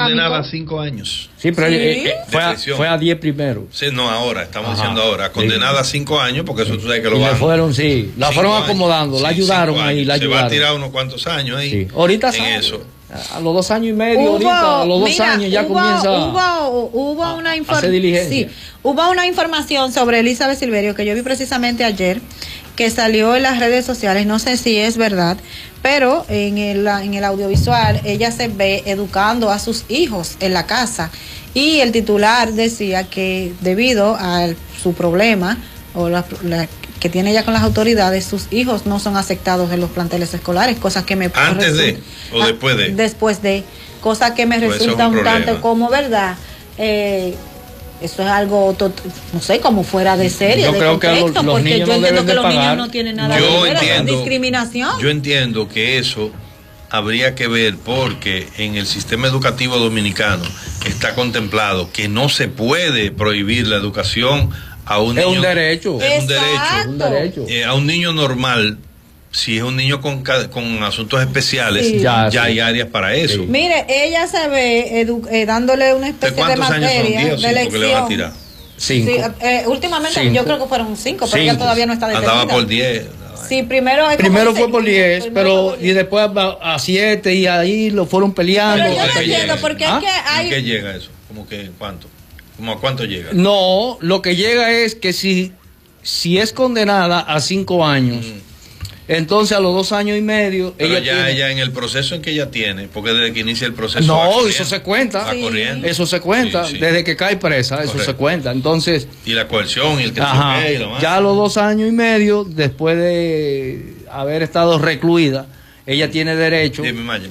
condenada a 5 años. Sí, pero ¿Sí? fue a 10 primero. Sí, no, ahora, estamos diciendo ahora. Condenada a 5 años, porque eso tú sabes que lo Y van. la fueron acomodando, la ayudaron ahí, la ayudaron. Se va a tirar unos cuantos años ahí. Sí. Ahorita en eso. A los 2 años y medio, ahorita, a los 2 años ya comienza hubo una hacer diligencia. Sí, hubo una información sobre Elizabeth Silverio que yo vi precisamente ayer, que salió en las redes sociales, no sé si es verdad, pero en el audiovisual ella se ve educando a sus hijos en la casa, y el titular decía que debido a su problema o que tiene ella con las autoridades, sus hijos no son aceptados en los planteles escolares, cosas que me antes de o después de. Después de, cosa que me resulta un tanto como verdad. Eso es algo, no sé, como fuera de serie, yo de creo contexto, que los porque niños yo no entiendo deben que de los pagar. niños no tienen nada que ver, es discriminación. Yo entiendo que eso habría que ver, porque en el sistema educativo dominicano está contemplado que no se puede prohibir la educación a un niño. Es un derecho. Es un derecho. A un niño normal. Si es un niño con asuntos especiales, Sí. ya hay áreas para eso. Sí. Mire, ella se ve dándole una ¿De especie de cuántos años son? materia 10 o de 5 que le van a lección. tirar? 5. Sí, últimamente 5. yo creo que fueron 5, pero ella 5. todavía no está detenida. Andaba por 10. Sí, primero Fue por 10, pero y después a 7 y ahí lo fueron peleando. Pero yo no ¿Hasta que entiendo, llega? porque es que hay... ¿En qué llega eso? ¿Cómo que cuánto? ¿Cómo a cuánto llega? No, lo que llega es que si es condenada a 5 años, entonces a los 2 años y medio Pero ella ella en el proceso en que ella tiene, porque desde que inicia el proceso no, eso se cuenta. va corriendo. Eso se cuenta, Sí, sí. desde que cae presa, eso Correcto. se cuenta. Entonces, Y la coerción y el que ajá, se ve y lo más. ya a los 2 años y medio, después de haber estado recluida, ella tiene derecho, Dime, Mayel.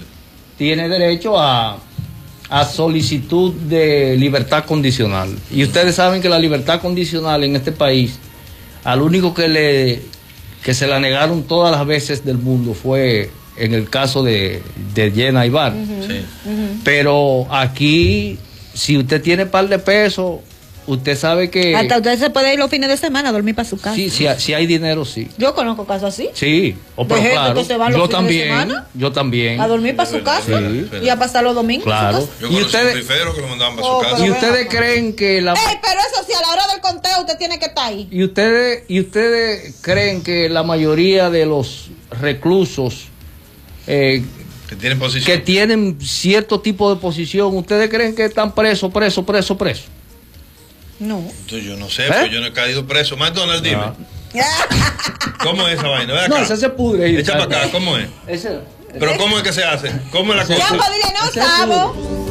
a solicitud de libertad condicional. Y ustedes saben que la libertad condicional en este país, al único que se la negaron todas las veces del mundo fue en el caso de Jenna Ibar. Sí. Pero aquí, si usted tiene par de pesos, usted sabe que... Hasta usted se puede ir los fines de semana a dormir para su casa. Sí, si hay dinero, sí. Yo conozco casos así. Sí, De pero gente claro, que se van los yo fines de también, semana yo también. A dormir para su casa Sí. y a pasar los domingos Claro. en su casa. Yo ¿Y conocí ustedes- un rifero que lo mandaban para Oh, su casa. pero ¿Y ustedes creen que la... Pero eso sí, a la hora del conteo usted tiene que estar ahí. ¿Y ustedes creen que la mayoría de los reclusos Que tienen posición. que tienen cierto tipo de posición, ustedes creen que están presos? No. Entonces, yo no sé, pues yo no he caído preso. McDonald's, dime. ¿Cómo es esa vaina? Ven No, acá. ese se pudre. Echa para acá, ¿cómo es? Ese- Pero ¿cómo es que se hace? ¿Cómo es la cosa? Ya, pues dile, no, Sabo.